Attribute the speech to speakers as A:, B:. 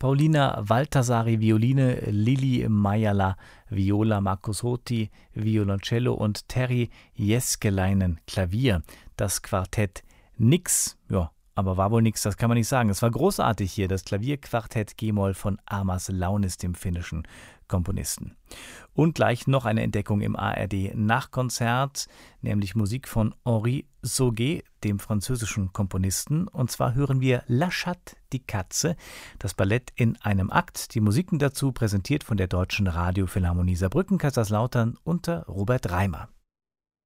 A: Paulina Valtasari Violine, Lili Mayala Viola, Markus Hoti Violoncello und Terry Jeskelainen Klavier. Das Quartett nix, ja, aber war wohl nix, das kann man nicht sagen. Es war großartig hier, das Klavierquartett G-Moll von Amas Launis, dem finnischen Komponisten. Und gleich noch eine Entdeckung im ARD-Nachkonzert, nämlich Musik von Henri Sauguet, dem französischen Komponisten. Und zwar hören wir La Chatte, die Katze, das Ballett in einem Akt. Die Musiken dazu präsentiert von der Deutschen Radiophilharmonie Saarbrücken-Kaiserslautern unter Robert Reimer.